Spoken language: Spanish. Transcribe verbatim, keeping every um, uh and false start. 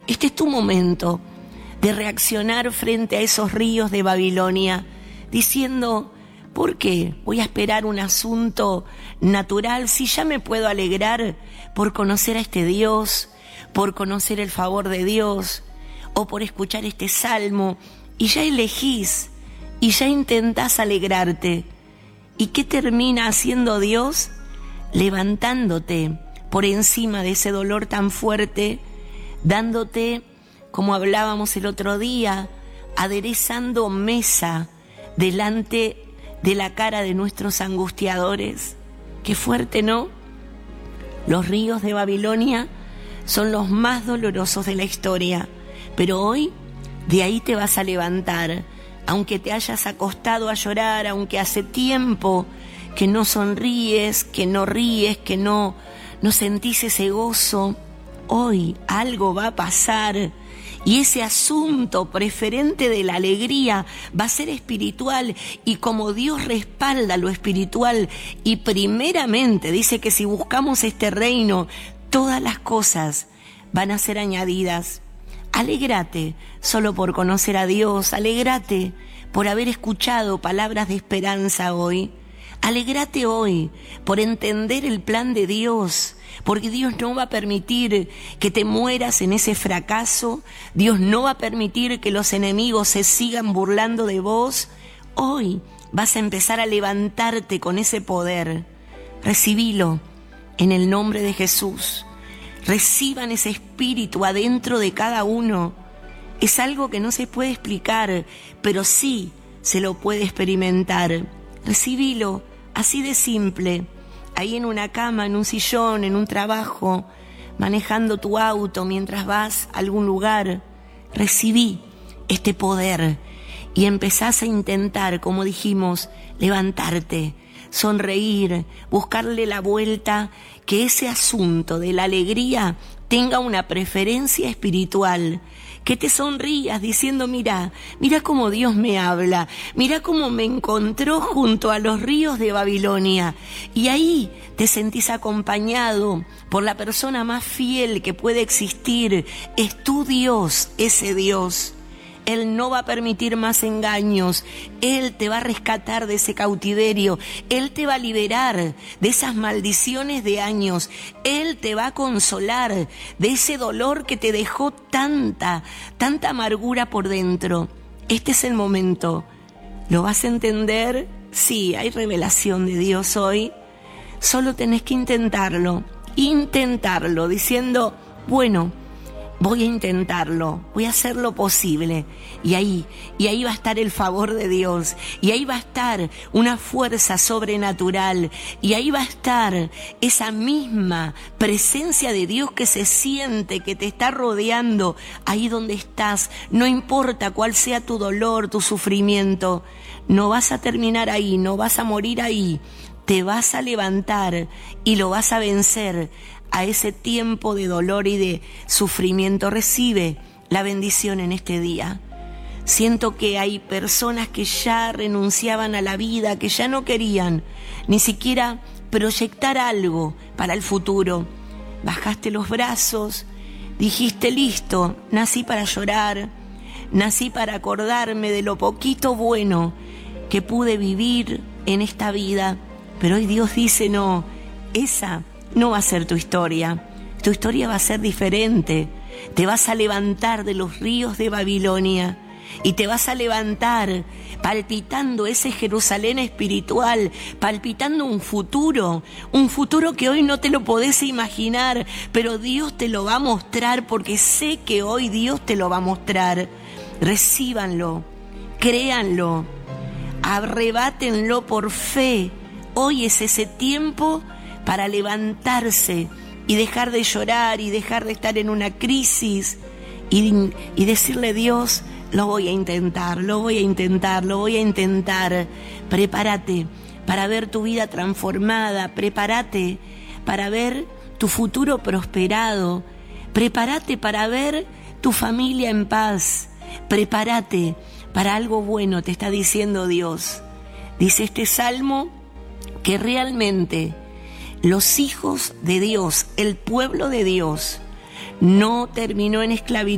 Este es tu momento de reaccionar frente a esos ríos de Babilonia, diciendo: ¿por qué voy a esperar un asunto natural si ya me puedo alegrar por conocer a este Dios, por conocer el favor de Dios, o por escuchar este salmo, y ya elegís, y ya intentás alegrarte? ¿Y qué termina haciendo Dios? Levantándote por encima de ese dolor tan fuerte, dándote, como hablábamos el otro día, aderezando mesa delante de la cara de nuestros angustiadores. Qué fuerte, ¿no? Los ríos de Babilonia son los más dolorosos de la historia, pero hoy de ahí te vas a levantar, aunque te hayas acostado a llorar, aunque hace tiempo que no sonríes, que no ríes, que no, no sentís ese gozo. Hoy algo va a pasar y ese asunto preferente de la alegría va a ser espiritual, y como Dios respalda lo espiritual y primeramente dice que si buscamos este reino, todas las cosas van a ser añadidas. Alégrate solo por conocer a Dios, alégrate por haber escuchado palabras de esperanza hoy. Alégrate hoy por entender el plan de Dios, porque Dios no va a permitir que te mueras en ese fracaso. Dios no va a permitir que los enemigos se sigan burlando de vos. Hoy vas a empezar a levantarte con ese poder. Recibilo en el nombre de Jesús. Reciban ese espíritu adentro de cada uno. Es algo que no se puede explicar, pero sí se lo puede experimentar. Recibilo, así de simple, ahí en una cama, en un sillón, en un trabajo, manejando tu auto mientras vas a algún lugar. Recibí este poder y empezás a intentar, como dijimos, levantarte, sonreír, buscarle la vuelta, que ese asunto de la alegría tenga una preferencia espiritual. Que te sonrías diciendo: mira, mira cómo Dios me habla, mira cómo me encontró junto a los ríos de Babilonia. Y ahí te sentís acompañado por la persona más fiel que puede existir. Es tu Dios, ese Dios. Él no va a permitir más engaños. Él te va a rescatar de ese cautiverio. Él te va a liberar de esas maldiciones de años. Él te va a consolar de ese dolor que te dejó tanta, tanta amargura por dentro. Este es el momento. ¿Lo vas a entender? Sí, hay revelación de Dios hoy. Solo tenés que intentarlo. Intentarlo, diciendo: bueno, voy a intentarlo, voy a hacer lo posible. Y ahí, y ahí va a estar el favor de Dios, y ahí va a estar una fuerza sobrenatural, y ahí va a estar esa misma presencia de Dios que se siente, que te está rodeando ahí donde estás. No importa cuál sea tu dolor, tu sufrimiento, no vas a terminar ahí, no vas a morir ahí. Te vas a levantar y lo vas a vencer a ese tiempo de dolor y de sufrimiento. Recibe la bendición en este día. Siento que hay personas que ya renunciaban a la vida, que ya no querían ni siquiera proyectar algo para el futuro. Bajaste los brazos, dijiste: listo, nací para llorar, nací para acordarme de lo poquito bueno que pude vivir en esta vida. Pero hoy Dios dice: no, esa no va a ser tu historia. Tu historia va a ser diferente. Te vas a levantar de los ríos de Babilonia y te vas a levantar palpitando ese Jerusalén espiritual, palpitando un futuro, un futuro que hoy no te lo podés imaginar, pero Dios te lo va a mostrar, porque sé que hoy Dios te lo va a mostrar. Recíbanlo, créanlo, arrebátenlo por fe. Hoy es ese tiempo para levantarse y dejar de llorar y dejar de estar en una crisis y, y decirle: Dios, lo voy a intentar, lo voy a intentar, lo voy a intentar. Prepárate para ver tu vida transformada, prepárate para ver tu futuro prosperado, prepárate para ver tu familia en paz, prepárate para algo bueno, te está diciendo Dios. Dice este salmo que realmente los hijos de Dios, el pueblo de Dios, no terminó en esclavitud.